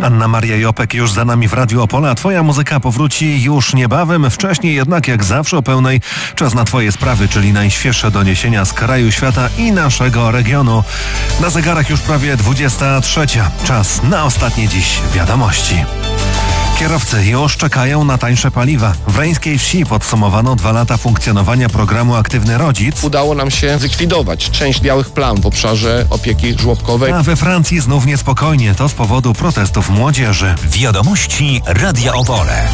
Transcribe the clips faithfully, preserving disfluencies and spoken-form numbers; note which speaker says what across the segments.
Speaker 1: Anna Maria Jopek już za nami w Radiu Opole, a twoja muzyka powróci już niebawem. Wcześniej jednak, jak zawsze o pełnej, czas na twoje sprawy, czyli najświeższe doniesienia z kraju, świata i naszego regionu. Na zegarach już prawie dwudziesta trzecia. Czas na ostatnie dziś wiadomości. Kierowcy już czekają na tańsze paliwa. W Rańskiej Wsi podsumowano dwa lata funkcjonowania programu Aktywny Rodzic.
Speaker 2: Udało nam się zlikwidować część białych plam w obszarze opieki żłobkowej.
Speaker 1: A we Francji znów niespokojnie. To z powodu protestów młodzieży.
Speaker 3: Wiadomości Radia Opole.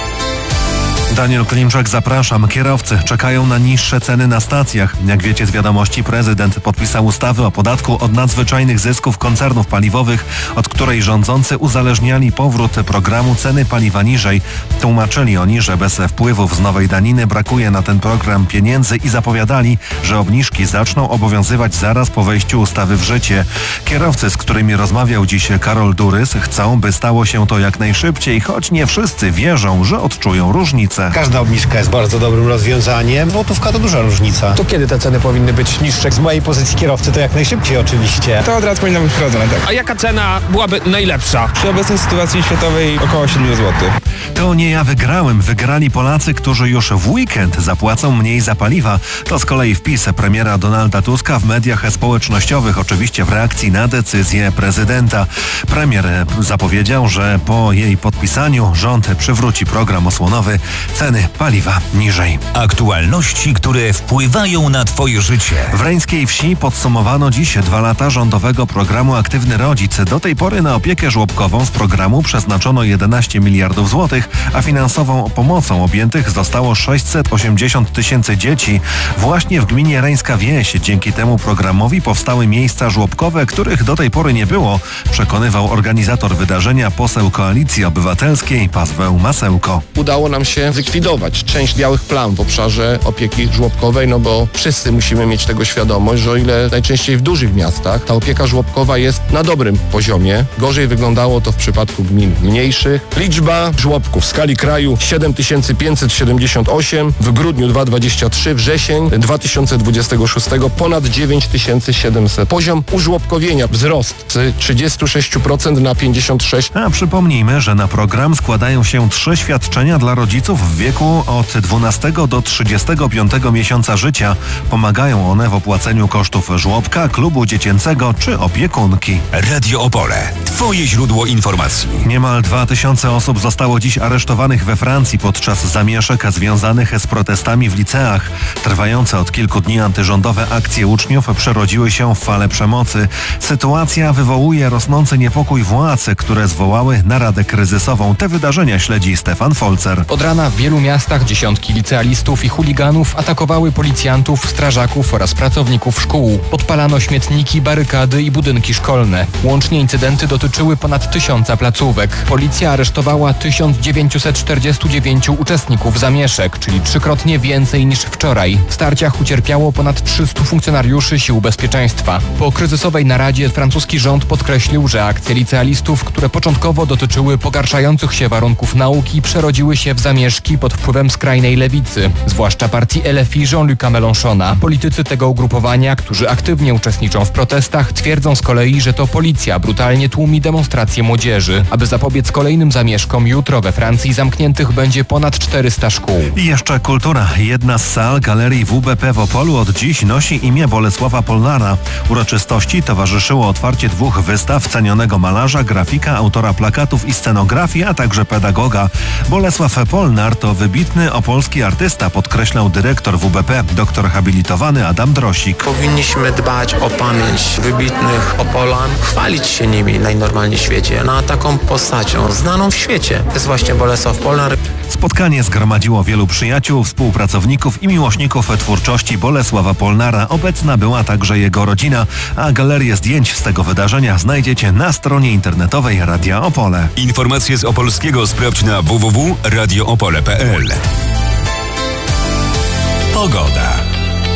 Speaker 1: Daniel Klimczak, zapraszam. Kierowcy czekają na niższe ceny na stacjach. Jak wiecie z wiadomości, prezydent podpisał ustawę o podatku od nadzwyczajnych zysków koncernów paliwowych, od której rządzący uzależniali powrót programu ceny paliwa niżej. Tłumaczyli oni, że bez wpływów z nowej daniny brakuje na ten program pieniędzy i zapowiadali, że obniżki zaczną obowiązywać zaraz po wejściu ustawy w życie. Kierowcy, z którymi rozmawiał dziś Karol Durys, chcą, by stało się to jak najszybciej, choć nie wszyscy wierzą, że odczują różnicę.
Speaker 4: Każda obniżka jest bardzo dobrym rozwiązaniem. Złotówka to duża różnica.
Speaker 5: To kiedy te ceny powinny być niższe?
Speaker 4: Z mojej pozycji kierowcy to jak najszybciej oczywiście.
Speaker 5: To od razu powinno być wprowadzone, tak.
Speaker 6: A jaka cena byłaby najlepsza?
Speaker 5: Przy obecnej sytuacji światowej około siedem złotych.
Speaker 1: To nie ja wygrałem. Wygrali Polacy, którzy już w weekend zapłacą mniej za paliwa. To z kolei wpis premiera Donalda Tuska w mediach społecznościowych, oczywiście w reakcji na decyzję prezydenta. Premier zapowiedział, że po jej podpisaniu rząd przywróci program osłonowy. Ceny paliwa niżej.
Speaker 3: Aktualności, które wpływają na twoje życie.
Speaker 1: W Rańskiej Wsi podsumowano dziś dwa lata rządowego programu Aktywny Rodzic. Do tej pory na opiekę żłobkową z programu przeznaczono jedenaście miliardów złotych, a finansową pomocą objętych zostało sześćset osiemdziesiąt tysięcy dzieci. Właśnie w gminie Rańska Wieś dzięki temu programowi powstały miejsca żłobkowe, których do tej pory nie było, przekonywał organizator wydarzenia, poseł Koalicji Obywatelskiej Paweł Masełko.
Speaker 2: Udało nam się zlikwidować część białych plam w obszarze opieki żłobkowej, no bo wszyscy musimy mieć tego świadomość, że o ile najczęściej w dużych miastach ta opieka żłobkowa jest na dobrym poziomie, gorzej wyglądało to w przypadku gmin mniejszych. Liczba żłobków w skali kraju siedem tysięcy pięćset siedemdziesiąt osiem, w grudniu dwa tysiące dwudziestego trzeciego, wrzesień dwa tysiące dwudziestego szóstego ponad dziewięć tysięcy siedemset. Poziom użłobkowienia wzrost z trzydzieści sześć procent na pięćdziesiąt sześć procent.
Speaker 1: A przypomnijmy, że na program składają się trzy świadczenia dla rodziców w wieku od dwunastego do trzydziestego piątego miesiąca życia. Pomagają one w opłaceniu kosztów żłobka, klubu dziecięcego czy opiekunki.
Speaker 3: Radio Opole. Twoje źródło informacji.
Speaker 1: Niemal dwa tysiące osób zostało dziś aresztowanych we Francji podczas zamieszek związanych z protestami w liceach. Trwające od kilku dni antyrządowe akcje uczniów przerodziły się w falę przemocy. Sytuacja wywołuje rosnący niepokój władz, które zwołały naradę kryzysową. Te wydarzenia śledzi Stefan Folzer.
Speaker 7: Od rana w wielu miastach dziesiątki licealistów i chuliganów atakowały policjantów, strażaków oraz pracowników szkół. Podpalano śmietniki, barykady i budynki szkolne. Łącznie incydenty dotyczyły ponad tysiąca placówek. Policja aresztowała tysiąc dziewięćset czterdziestu dziewięciu uczestników zamieszek, czyli trzykrotnie więcej niż wczoraj. W starciach ucierpiało ponad trzystu funkcjonariuszy sił bezpieczeństwa. Po kryzysowej naradzie francuski rząd podkreślił, że akcje licealistów, które początkowo dotyczyły pogarszających się warunków nauki, przerodziły się w zamieszki pod wpływem skrajnej lewicy, zwłaszcza partii L F I Jean-Luca Mélenchona. Politycy tego ugrupowania, którzy aktywnie uczestniczą w protestach, twierdzą z kolei, że to policja brutalnie tłumi demonstracje młodzieży. Aby zapobiec kolejnym zamieszkom, jutro we Francji zamkniętych będzie ponad czterysta szkół.
Speaker 1: I jeszcze kultura. Jedna z sal Galerii W B P w Opolu od dziś nosi imię Bolesława Polnara. Uroczystości towarzyszyło otwarcie dwóch wystaw cenionego malarza, grafika, autora plakatów i scenografii, a także pedagoga. Bolesław Polnar to wybitny opolski artysta, podkreślał dyrektor W B P, doktor habilitowany Adam Drosik.
Speaker 8: Powinniśmy dbać o pamięć wybitnych Opolan, chwalić się nimi najnormalniej w świecie, no a taką postacią znaną w świecie jest właśnie Bolesław Polnar.
Speaker 1: Spotkanie zgromadziło wielu przyjaciół, współpracowników i miłośników twórczości Bolesława Polnara. Obecna była także jego rodzina, a galerię zdjęć z tego wydarzenia znajdziecie na stronie internetowej Radia Opole.
Speaker 3: Informacje z Opolskiego sprawdź na w w w kropka radio opole kropka p l. Pogoda.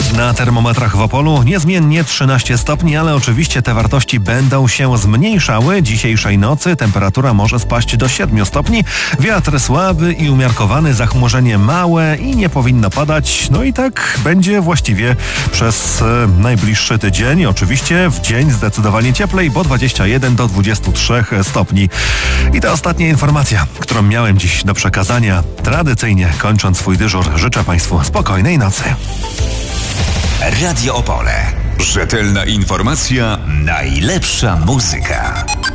Speaker 1: Na termometrach w Opolu niezmiennie trzynaście stopni, ale oczywiście te wartości będą się zmniejszały. Dzisiejszej nocy temperatura może spaść do siedmiu stopni. Wiatr słaby i umiarkowany, zachmurzenie małe i nie powinno padać. No i tak będzie właściwie przez e, najbliższy tydzień. Oczywiście w dzień zdecydowanie cieplej, bo dwadzieścia jeden do dwudziestu trzech stopni. I ta ostatnia informacja, którą miałem dziś do przekazania. Tradycyjnie kończąc swój dyżur, życzę Państwu spokojnej nocy.
Speaker 3: Radio Opole. Rzetelna informacja, najlepsza muzyka.